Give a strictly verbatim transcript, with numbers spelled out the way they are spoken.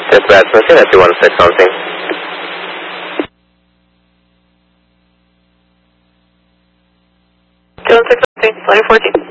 Dispatch, machine at two one six something. two one six something, twenty fourteen.